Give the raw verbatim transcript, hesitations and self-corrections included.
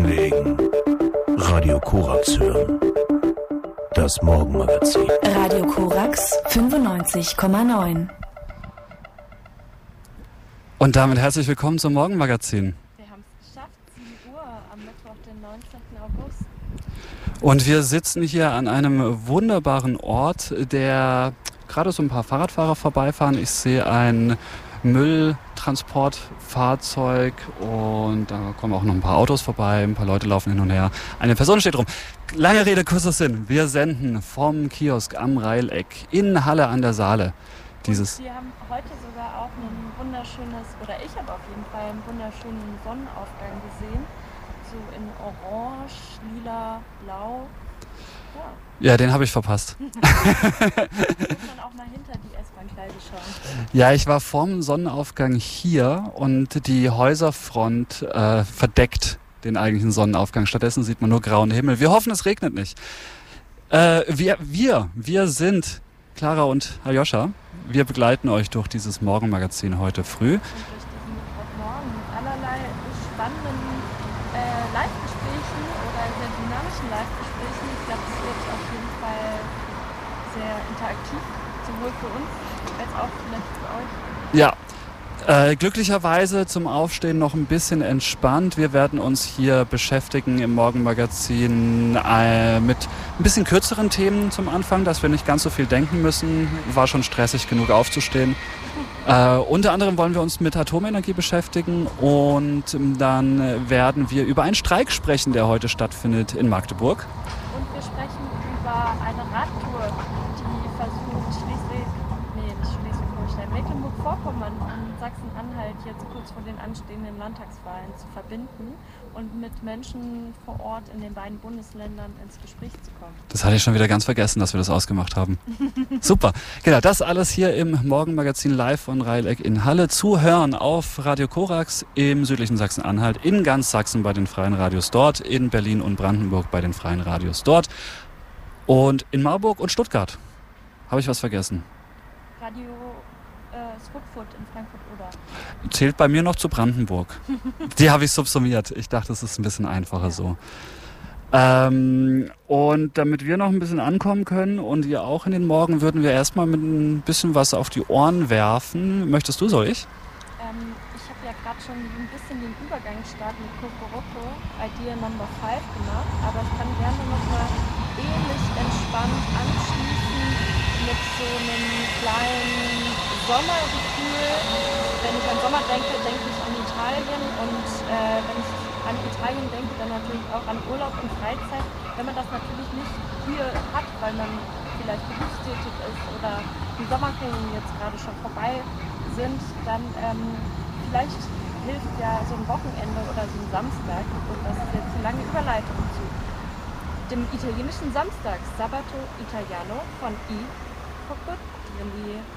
hinlegen, Radio Korax hören. Das Morgenmagazin. Radio Korax fünfundneunzig Komma neun. Und damit herzlich willkommen zum Morgenmagazin. Wir haben es geschafft, sieben Uhr am Mittwoch, den neunzehnten August. Und wir sitzen hier an einem wunderbaren Ort, der gerade so ein paar Fahrradfahrer vorbeifahren. Ich sehe ein Mülltransportfahrzeug und da kommen auch noch ein paar Autos vorbei, ein paar Leute laufen hin und her. Eine Person steht rum. Lange Rede, kurzer Sinn. Wir senden vom Kiosk am Reileck in Halle an der Saale. Dieses Und wir haben heute sogar auch ein wunderschönes, oder ich habe auf jeden Fall einen wunderschönen Sonnenaufgang gesehen. So in Orange, Lila, Blau. Ja. Ja, den habe ich verpasst. Muss man auch mal hinter die S-Bahn-Gleise schauen. Ja, ich war vorm Sonnenaufgang hier und die Häuserfront äh, verdeckt den eigentlichen Sonnenaufgang. Stattdessen sieht man nur grauen Himmel. Wir hoffen, es regnet nicht. Äh, wir, wir, wir sind Clara und Aljoscha. Wir begleiten euch durch dieses Morgenmagazin heute früh. Und durch diesen Mittwochmorgen mit allerlei spannenden äh, Live-Gesprächen oder sehr dynamischen Live-Gesprächen. Ich glaube, es wird auf jeden Fall sehr interaktiv, sowohl für uns als auch vielleicht für euch. Ja, äh, glücklicherweise zum Aufstehen noch ein bisschen entspannt. Wir werden uns hier beschäftigen im Morgenmagazin äh, mit ein bisschen kürzeren Themen zum Anfang, dass wir nicht ganz so viel denken müssen. War schon stressig genug aufzustehen. Äh, unter anderem wollen wir uns mit Atomenergie beschäftigen und dann werden wir über einen Streik sprechen, der heute stattfindet in Magdeburg. Und wir sprechen über eine Radtour, die versucht, Schleswig, nee, nicht Schleswig-Holstein, Mecklenburg-Vorpommern und Sachsen-Anhalt jetzt kurz vor den anstehenden Landtagswahlen zu verbinden und mit Menschen vor Ort in den beiden Bundesländern ins Gespräch zu kommen. Das hatte ich schon wieder ganz vergessen, dass wir das ausgemacht haben. Super. Genau, das alles hier im Morgenmagazin live von Reileck in Halle. Zu hören auf Radio Korax im südlichen Sachsen-Anhalt, in ganz Sachsen bei den freien Radios dort, in Berlin und Brandenburg bei den freien Radios dort und in Marburg und Stuttgart. Habe ich was vergessen? Radio äh, Switfoot in Frankfurt-Oder. Zählt bei mir noch zu Brandenburg. Die habe ich subsumiert. Ich dachte, es ist ein bisschen einfacher Ja. so. Ähm, und damit wir noch ein bisschen ankommen können und ihr auch in den Morgen, würden wir erstmal mit ein bisschen was auf die Ohren werfen. Möchtest du, soll ich? Ähm, ich habe ja gerade schon ein bisschen den Übergang stark mit Kokoroko, Idea Number five gemacht, aber ich kann gerne nochmal ähnlich entspannt anschließen mit so einem kleinen Sommergefühl. Wenn ich an Sommer denke, denke ich an Italien und äh, wenn ich an Italien denke, dann natürlich auch an Urlaub und Freizeit. Wenn man das natürlich nicht hier hat, weil man vielleicht berufstätig ist oder die Sommerferien jetzt gerade schon vorbei sind, dann ähm, vielleicht hilft ja so ein Wochenende oder so ein Samstag, und das ist jetzt eine lange Überleitung zu dem italienischen Samstag, Sabato Italiano von I. Cocotti, die